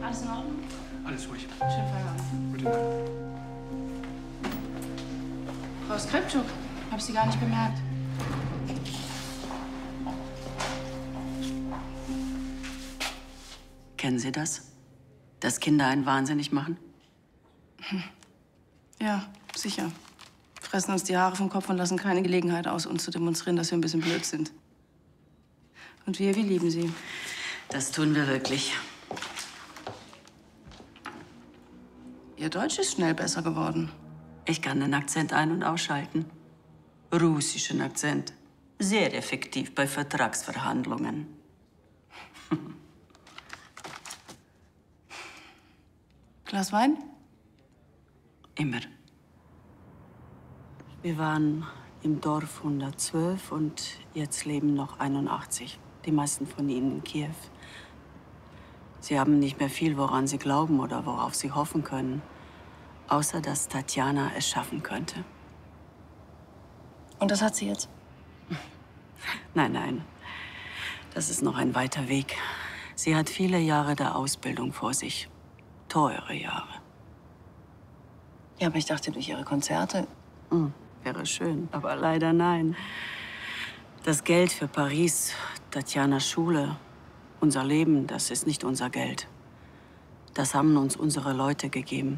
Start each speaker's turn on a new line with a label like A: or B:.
A: Alles in Ordnung?
B: Alles ruhig.
A: Schönen Feierabend.
B: Gute Nacht.
A: Frau Skripczuk, hab Sie gar nicht bemerkt.
C: Kennen Sie das? Dass Kinder einen wahnsinnig machen?
A: Ja, sicher. Fressen uns die Haare vom Kopf und lassen keine Gelegenheit aus, uns zu demonstrieren, dass wir ein bisschen blöd sind. Und wir lieben Sie.
C: Das tun wir wirklich.
A: Ihr Deutsch ist schnell besser geworden.
C: Ich kann den Akzent ein- und ausschalten. Russischen Akzent. Sehr effektiv bei Vertragsverhandlungen.
A: Glas Wein?
C: Immer. Wir waren im Dorf 112 und jetzt leben noch 81. Die meisten von ihnen in Kiew. Sie haben nicht mehr viel, woran sie glauben oder worauf sie hoffen können. Außer, dass Tatjana es schaffen könnte.
A: Und das hat sie jetzt?
C: Nein, nein. Das ist noch ein weiter Weg. Sie hat viele Jahre der Ausbildung vor sich. Teure Jahre.
A: Ja, aber ich dachte, durch Ihre Konzerte.
C: Wäre schön, aber leider nein. Das Geld für Paris, Tatjanas Schule, unser Leben, das ist nicht unser Geld. Das haben uns unsere Leute gegeben.